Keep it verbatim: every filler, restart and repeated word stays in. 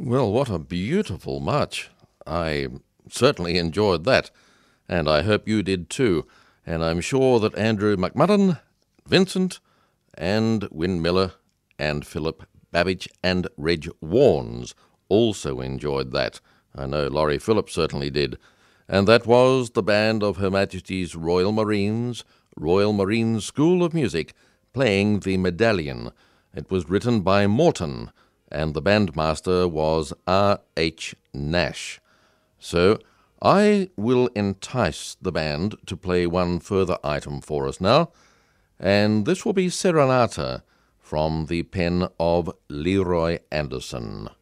Well, what a beautiful march. I certainly enjoyed that, and I hope you did too. And I'm sure that Andrew McMullen, Vincent, and Wyn Miller, and Philip Babbage, and Reg Warnes also enjoyed that. I know Laurie Phillips certainly did. And that was the band of Her Majesty's Royal Marines, Royal Marines School of Music, playing the Medallion. It was written by Morton, and the bandmaster was R H Nash. So I will entice the band to play one further item for us now, and this will be Serenata from the pen of Leroy Anderson.